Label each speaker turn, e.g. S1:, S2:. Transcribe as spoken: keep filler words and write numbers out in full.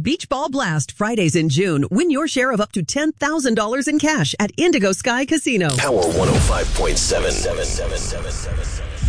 S1: Beach Ball Blast Fridays in June. Win your share of up to ten thousand dollars in cash at Indigo Sky Casino.
S2: Power one oh five point seven.